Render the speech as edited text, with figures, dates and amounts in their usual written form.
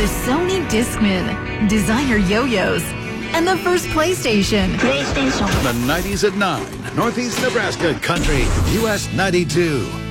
the Sony Discman, designer yo-yos, and the first PlayStation. The 90s at 9, Northeast Nebraska Country, US 92.